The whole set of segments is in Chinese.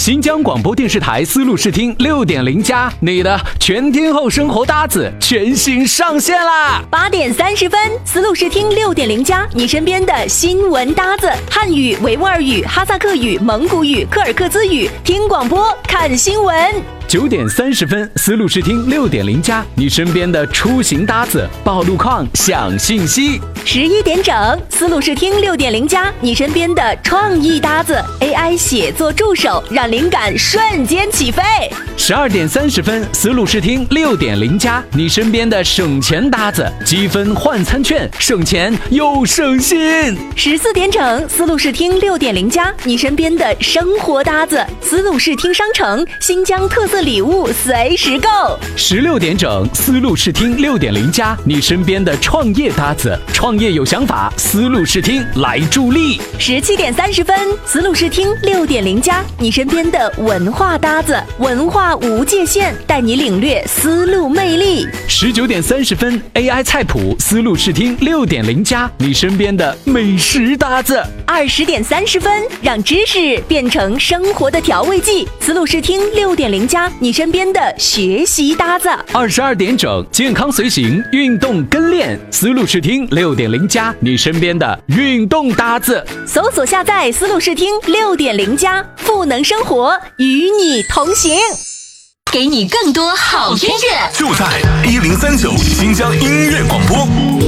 新疆广播电视台丝路视听6.0+，你的全天候生活搭子全新上线啦 ！8点30分，丝路视听6.0+，你身边的新闻搭子，汉语、维吾尔语、哈萨克语、蒙古语、柯尔克孜语，听广播看新闻。 9点30分，丝路视听6.0+，你身边的出行搭子，报路况、享信息。 11点整，丝路视听6.0+，你身边的创意搭子 ，AI 写作助手，让灵感瞬间起飞。 12点30分，丝路视听6.0+，你身边的省钱搭子，积分换餐券，省钱又省心。 14点整，丝路视听6.0+，你身边的生活搭子，丝路视听商城，新疆特色礼物随时购。 16点整，丝路视听6.0+，你身边的创业搭子，创业有想法，丝路视听来助力。 17点30分，丝路视听6.0+，你身边的文化搭子，文化无界限，带你领略丝路魅力。 19点30分 ，AI 菜谱，丝路视听6.0+，你身边的美食搭子。 20点30分，让知识变成生活的调味剂，丝路视听6.0+，你身边的学习搭子。 22点整，健康随行，运动跟练，丝路视听6.0+，你身边的运动搭子。 搜索下载丝路视听6.0+，赋能生活，与你同行，给你更多好音乐， 就在1039新疆音乐广播。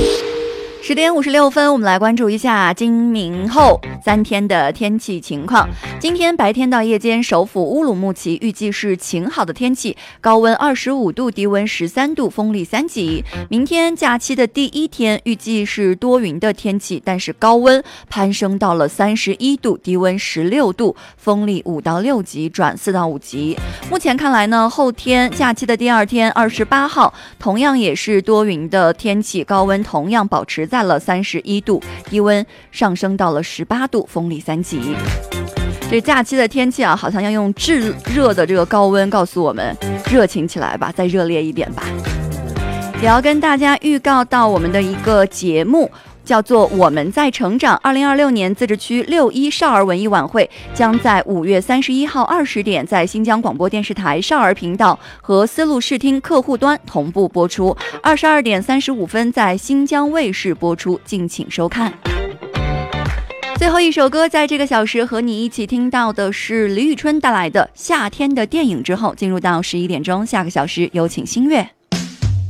10点56分，我们来关注一下今明后3天的天气情况。今天白天到夜间，首府乌鲁木齐预计是晴好的天气，高温25度，低温13度，风力3级。明天假期的第一天，预计是多云的天气，但是高温攀升到了31度，低温16度，风力5到6级转4到5级。目前看来呢，后天假期的第二天28号，同样也是多云的天气，高温同样保持在了31度，低温上升到了18度，风力3级。这假期的天气啊，好像要用炙热的这个高温告诉我们，热情起来吧，再热烈一点吧。也要跟大家预告到我们的一个节目，叫做我们在成长。2026年自治区6·1少儿文艺晚会将在5月31号20点在新疆广播电视台少儿频道和丝路视听客户端同步播出，22点35分在新疆卫视播出，敬请收看。最后一首歌，在这个小时和你一起听到的是李宇春带来的《夏天的电影》，之后进入到11点钟，下个小时有请新月。